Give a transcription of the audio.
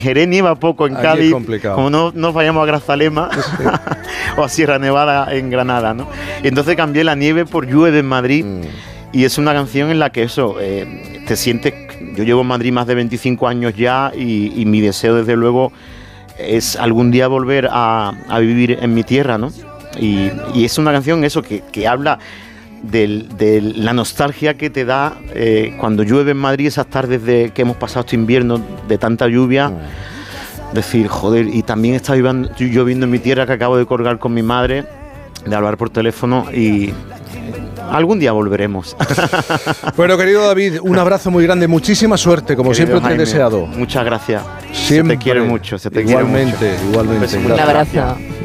Jerez nieva poco en Aquí Cádiz, es complicado. como no vayamos a Grazalema o a Sierra Nevada en Granada, ¿no? Y entonces cambié la nieve por llueve en Madrid. Y es una canción en la que eso, te sientes... Yo llevo en Madrid más de 25 años ya y mi deseo, desde luego, es algún día volver a vivir en mi tierra, ¿no? Y es una canción, eso, que habla de la nostalgia que te da cuando llueve en Madrid, esas tardes que hemos pasado este invierno de tanta lluvia. Decir, joder, y también está lloviendo en mi tierra, que acabo de colgar con mi madre, de hablar por teléfono, y algún día volveremos. Bueno, querido David, un abrazo muy grande, muchísima suerte, como Querido siempre te he Jaime, deseado. Muchas gracias. Siempre. Se te quiere mucho, Igualmente, igualmente. Un beso, Un muchas abrazo. gracias.